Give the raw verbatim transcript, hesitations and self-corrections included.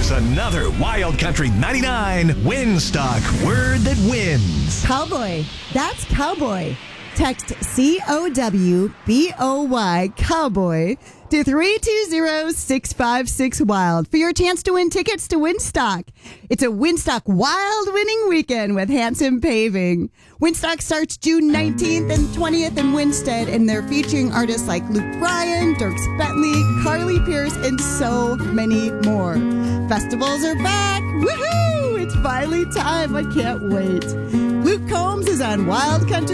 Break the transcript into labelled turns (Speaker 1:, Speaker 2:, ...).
Speaker 1: Here's another Wild Country ninety-nine Winstock word that wins.
Speaker 2: Cowboy. That's cowboy. Text C O W B O Y, cowboy, to three two zero, six five six, wild for your chance to win tickets to Winstock. It's a Winstock Wild winning weekend with Hanson Paving. Winstock starts June nineteenth and twentieth in Winstead, and they're featuring artists like Luke Bryan, Dierks Bentley, Carly Pearce, and so many more. Festivals are back. Woohoo! It's finally time. I can't wait. Luke Combs is on Wild Country